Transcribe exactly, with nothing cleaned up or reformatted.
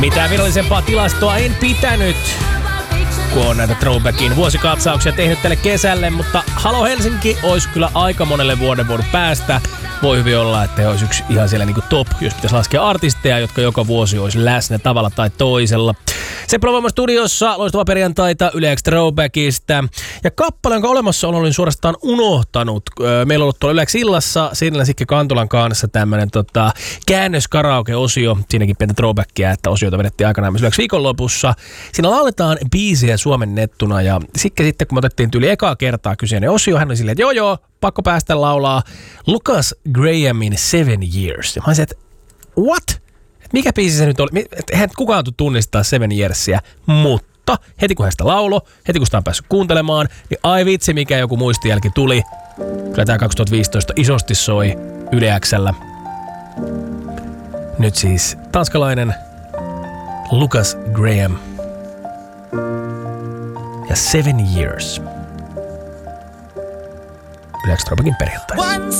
Mitään virallisempaa tilastoa en pitänyt, kun on näitä Throwbackin vuosikatsauksia tehnyt tälle kesälle, mutta Halo Helsinki olisi kyllä aika monelle vuoden voinut päästä. Voi hyvin olla, että he olisi yksi ihan siellä niin kuin top, jos pitäisi laskea artisteja, jotka joka vuosi olisi läsnä tavalla tai toisella. Se Provoima studiossa, loistava perjantaita Yle X Throwbackista. Ja kappale, jonka olemassaolo olin suorastaan unohtanut. Meillä on ollut tuolla Yle X illassa Sirnelän Sikke Kantolan kanssa tämmönen tota, käännöskaraoke-osio. Siinäkin pientä throwbackia, että osioita vedettiin aikanaan myös Yle X viikonlopussa. Siinä lauletaan biisejä suomennettuna ja Sikke sitten, kun me otettiin tyyli ekaa kertaa kyseinen osio, hän oli silleen, että joo joo, pakko päästä laulaa Lucas Grahamin Seven Years. Ja mä olisin, että what? Mikä biisi se nyt oli? Eihän kukaan tule tunnistaa Seven Yearsia, mutta heti kun hän sitä laulo, heti kun sitä on päässyt kuuntelemaan, niin ai vitsi mikä joku muistijälki tuli. Kyllä tää kaksituhattaviisitoista isosti soi Yle X:llä. Nyt siis tanskalainen Lucas Graham ja Seven Years. Yle X Throwbackin perjantai.